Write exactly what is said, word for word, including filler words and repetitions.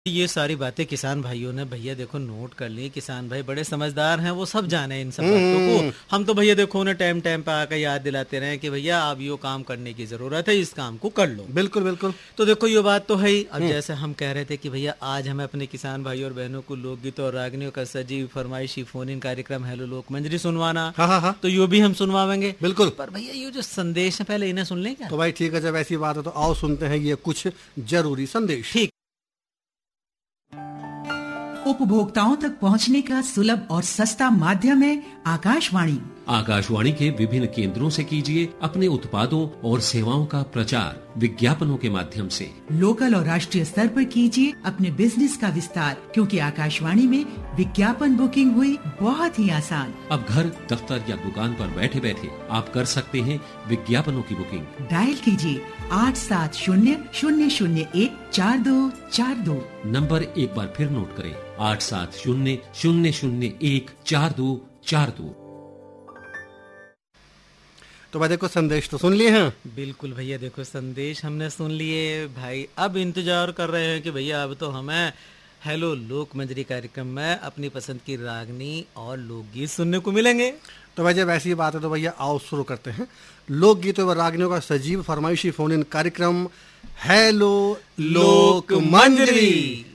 ये सारी बातें किसान भाइयों ने भैया देखो नोट कर ली। किसान भाई बड़े समझदार हैं, वो सब जाने इन सब बातों को। हम तो भैया देखो उन्हें टाइम टाइम पे आकर याद दिलाते रहे कि भैया अब यो काम करने की जरूरत है, इस काम को कर लो। बिल्कुल बिल्कुल। तो देखो ये बात तो है ही। अब जैसे हम कह रहे थे कि भैया आज हमें अपने किसान भाइयों और बहनों को लोकगीतों और रागनियों का सजीव फरमाइशी फोन इन कार्यक्रम हेलो लोक मंजरी सुनवाना। हाँ हाँ हाँ। तो यो भी हम सुनवाएंगे बिल्कुल। पर भैया ये जो संदेश है पहले इन्हें सुन लें क्या? तो भाई ठीक है, जब ऐसी बात है तो आओ सुनते हैं ये कुछ जरूरी संदेश। ठीक। उपभोक्ताओं तक पहुंचने का सुलभ और सस्ता माध्यम है आकाशवाणी। आकाशवाणी के विभिन्न केंद्रों से कीजिए अपने उत्पादों और सेवाओं का प्रचार विज्ञापनों के माध्यम से। लोकल और राष्ट्रीय स्तर पर कीजिए अपने बिजनेस का विस्तार, क्योंकि आकाशवाणी में विज्ञापन बुकिंग हुई बहुत ही आसान। अब घर, दफ्तर या दुकान पर बैठे बैठे आप कर सकते हैं विज्ञापनों की बुकिंग। डायल कीजिए आठ सात शून्य शून्य शून्य एक चार दो चार दो। नंबर एक बार फिर नोट करें, आठ सात शून्य शून्य शून्य एक चार दो चार दो। तो भाई देखो संदेश तो सुन लिए हैं। बिल्कुल भैया देखो संदेश हमने सुन लिए भाई। अब इंतजार कर रहे हैं कि भैया अब तो हमें हेलो लोक मंजरी कार्यक्रम में अपनी पसंद की रागनी और लोकगीत सुनने को मिलेंगे। तो भाई जब ऐसी बात है तो भैया आओ शुरू करते हैं लोकगीतों व रागनियों का सजीव फरमाइशी फोन इन कार्यक्रम हेलो लोक मंजरी।